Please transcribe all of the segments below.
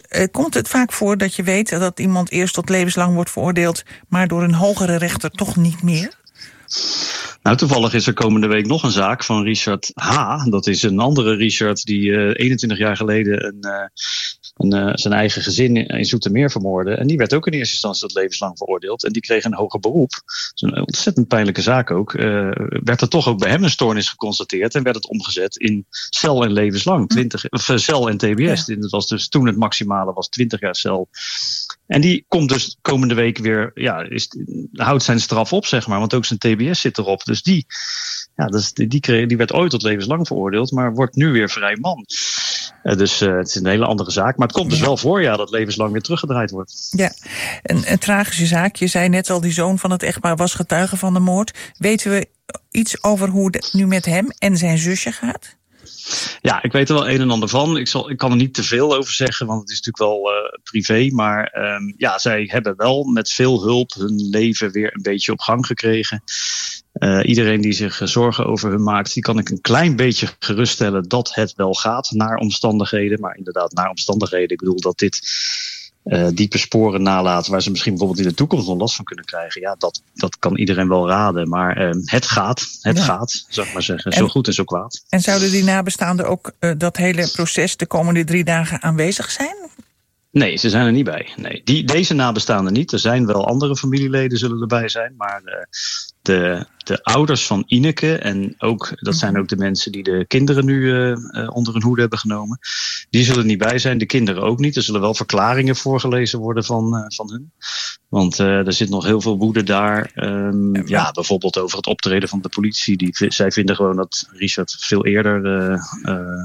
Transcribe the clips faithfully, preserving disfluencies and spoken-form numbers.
Uh, komt het vaak voor dat je weet dat iemand eerst tot levenslang wordt veroordeeld, maar door een hogere rechter toch niet meer? Nou, toevallig is er komende week nog een zaak van Richard H. Dat is een andere Richard die uh, eenentwintig jaar geleden een, uh, een, uh, zijn eigen gezin in Zoetermeer vermoordde. En die werd ook in eerste instantie tot levenslang veroordeeld. En die kreeg een hoger beroep. Dat is een ontzettend pijnlijke zaak ook. Uh, werd er toch ook bij hem een stoornis geconstateerd en werd het omgezet in cel en levenslang. twintig, of uh, cel en T B S. Ja. Dat was dus toen het maximale was twintig jaar cel. En die komt dus komende week weer, ja, is, houdt zijn straf op, zeg maar. Want ook zijn T B S zit erop. Dus die, ja, dus die, die, kreeg, die werd ooit tot levenslang veroordeeld, maar wordt nu weer vrij man. Uh, dus uh, het is een hele andere zaak. Maar het komt dus wel voor, ja, dat levenslang weer teruggedraaid wordt. Ja, een, een tragische zaak. Je zei net al, die zoon van het echtpaar was getuige van de moord. Weten we iets over hoe het nu met hem en zijn zusje gaat? Ja, ik weet er wel een en ander van. Ik, zal, ik kan er niet te veel over zeggen, want het is natuurlijk wel uh, privé. Maar um, ja, zij hebben wel met veel hulp hun leven weer een beetje op gang gekregen. Uh, iedereen die zich zorgen over hun maakt, die kan ik een klein beetje geruststellen dat het wel gaat naar omstandigheden. Maar inderdaad, naar omstandigheden. Ik bedoel dat dit uh, diepe sporen nalaat waar ze misschien bijvoorbeeld in de toekomst nog last van kunnen krijgen. Ja, dat, dat kan iedereen wel raden. Maar uh, het gaat, het ja. gaat, zou ik maar zeggen. Zo en, goed en zo kwaad. En zouden die nabestaanden ook uh, dat hele proces de komende drie dagen aanwezig zijn? Nee, ze zijn er niet bij. Nee, die, deze nabestaanden niet. Er zijn wel andere familieleden zullen erbij zijn. Maar de, de, de ouders van Ineke, en ook, dat zijn ook de mensen die de kinderen nu uh, uh, onder hun hoede hebben genomen, die zullen er niet bij zijn. De kinderen ook niet. Er zullen wel verklaringen voorgelezen worden van, uh, van hun. Want uh, er zit nog heel veel woede daar. Um, ja, ja, bijvoorbeeld over het optreden van de politie. Die, zij vinden gewoon dat Richard veel eerder Uh, uh,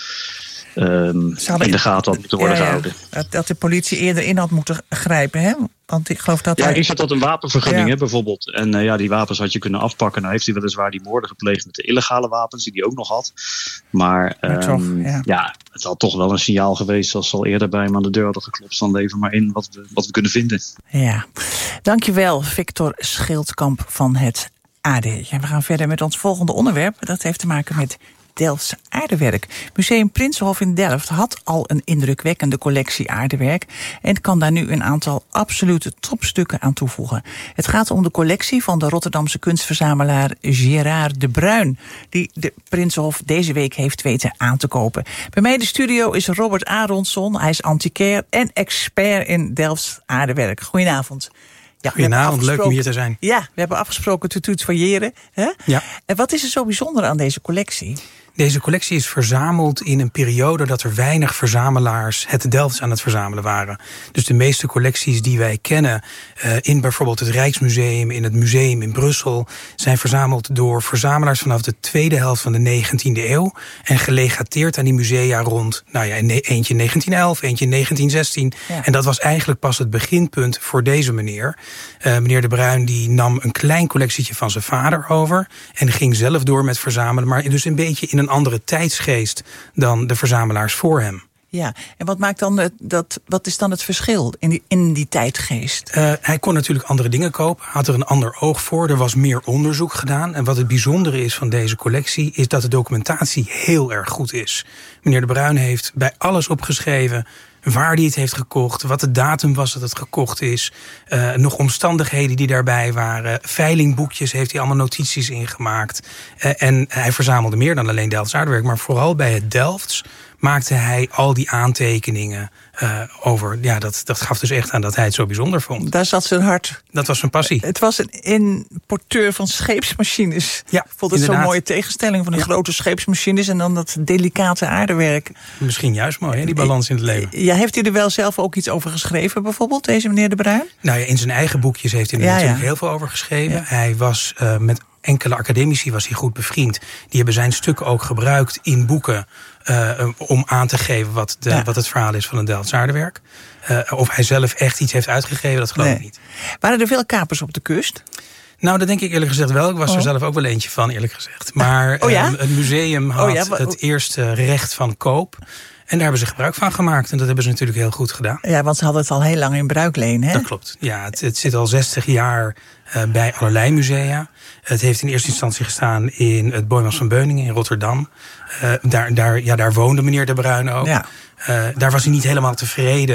Um, in de gaten had moeten worden ja, ja. gehouden. Dat, dat de politie eerder in had moeten grijpen, hè? Want ik geloof dat ja, hij... Richard had een wapenvergunning, ja. hè, bijvoorbeeld. En uh, ja, die wapens had je kunnen afpakken. Nou heeft hij weliswaar die moorden gepleegd met de illegale wapens, die hij ook nog had. Maar, um, maar toch, ja. ja, het had toch wel een signaal geweest als ze al eerder bij hem aan de deur hadden geklopt. Dan lever maar in wat we, wat we kunnen vinden. Ja, dankjewel Victor Schildkamp van het A D. En we gaan verder met ons volgende onderwerp. Dat heeft te maken met Delfts aardewerk. Museum Prinsenhof in Delft had al een indrukwekkende collectie aardewerk en kan daar nu een aantal absolute topstukken aan toevoegen. Het gaat om de collectie van de Rotterdamse kunstverzamelaar Gerard de Bruin, die de Prinsenhof deze week heeft weten aan te kopen. Bij mij in de studio is Robert Aronsson. Hij is antiquair en expert in Delfts aardewerk. Goedenavond. Ja, Goedenavond, leuk om hier te zijn. Ja, we hebben afgesproken te tutoyeren. Hè? Ja. En wat is er zo bijzonder aan deze collectie? Deze collectie is verzameld in een periode dat er weinig verzamelaars het Delfts aan het verzamelen waren. Dus de meeste collecties die wij kennen uh, in bijvoorbeeld het Rijksmuseum, in het museum in Brussel, zijn verzameld door verzamelaars vanaf de tweede helft van de negentiende eeuw en gelegateerd aan die musea rond, nou ja, eentje in negentien elf, eentje in negentien zestien. Ja. En dat was eigenlijk pas het beginpunt voor deze meneer. Uh, meneer de Bruin die nam een klein collectietje van zijn vader over en ging zelf door met verzamelen, maar dus een beetje in een andere tijdsgeest dan de verzamelaars voor hem. Ja, en wat maakt dan het, dat, wat is dan het verschil in die, in die tijdgeest? Uh, hij kon natuurlijk andere dingen kopen, had er een ander oog voor. Er was meer onderzoek gedaan. En wat het bijzondere is van deze collectie is dat de documentatie heel erg goed is. Meneer de Bruin heeft bij alles opgeschreven waar hij het heeft gekocht, wat de datum was dat het gekocht is, uh, nog omstandigheden die daarbij waren, veilingboekjes heeft hij allemaal notities ingemaakt. Uh, en hij verzamelde meer dan alleen Delfts aardewerk, maar vooral bij het Delfts maakte hij al die aantekeningen uh, over. Ja, dat, dat gaf dus echt aan dat hij het zo bijzonder vond. Daar zat zijn hart. Dat was zijn passie. Het was een importeur van scheepsmachines. Ja, ik vond het zo'n mooie tegenstelling van de ja. grote scheepsmachines en dan dat delicate aardewerk. Misschien juist mooi, hè, die balans in het leven. Ja, heeft u er wel zelf ook iets over geschreven, bijvoorbeeld, deze meneer de Bruin? Nou ja, in zijn eigen boekjes heeft hij er ja, natuurlijk ja. heel veel over geschreven. Ja. Hij was uh, met enkele academici was hij goed bevriend. Die hebben zijn stukken ook gebruikt in boeken Uh, om aan te geven wat, de, ja. wat het verhaal is van een Delfts aardewerk. Uh, of hij zelf echt iets heeft uitgegeven, dat geloof nee. ik niet. Waren er veel kapers op de kust? Nou, dat denk ik eerlijk gezegd wel. Ik was oh. er zelf ook wel eentje van, eerlijk gezegd. Maar oh, ja? uh, het museum had oh, ja? het eerste recht van koop. En daar hebben ze gebruik van gemaakt. En dat hebben ze natuurlijk heel goed gedaan. Ja, want ze hadden het al heel lang in bruikleen, hè? Dat klopt. Ja, het, het zit al zestig jaar uh, bij allerlei musea. Het heeft in eerste instantie gestaan in het Boijmans van Beuningen in Rotterdam. Uh, daar, daar, ja, daar woonde meneer de Bruin ook. Ja. Uh, daar was hij niet helemaal tevreden